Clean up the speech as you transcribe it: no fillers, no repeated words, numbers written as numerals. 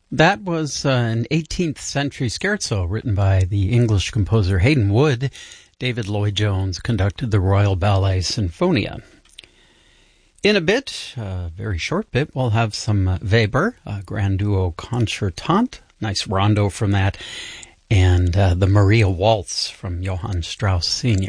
That was an 18th century scherzo written by the English composer Haydn Wood. David Lloyd-Jones conducted the Royal Ballet Sinfonia. In a bit, a very short bit, we'll have some Weber, a Grand Duo Concertante, nice rondo from that, and the Maria Waltz from Johann Strauss Sr.